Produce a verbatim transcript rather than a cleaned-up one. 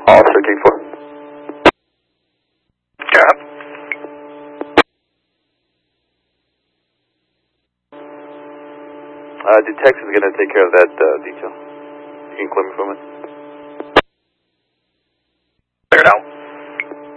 Officer King four. Yeah. Uh, detective's going to take care of that uh, detail. You can include me for a minute.